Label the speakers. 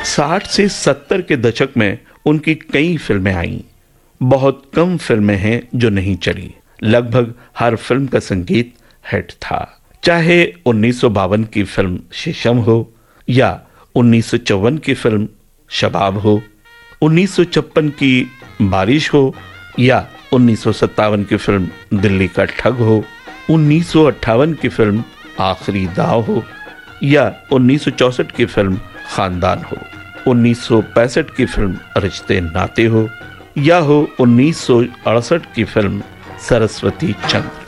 Speaker 1: 60 से 70 के दशक में उनकी कई फिल्में आईं। बहुत कम फिल्में हैं जो नहीं चली। लगभग हर फिल्म का संगीत हिट था, चाहे 1952 की फिल्म शीशम हो या 1954 की फिल्म शबाब हो, 1956 की बारिश हो या 1957 की फिल्म दिल्ली का ठग हो, 1958 की फिल्म आखिरी दाव हो या 1964 की फिल्म खानदान हो, 1965 की फिल्म रिश्ते नाते हो या हो 1968 की फिल्म सरस्वती चंद्र।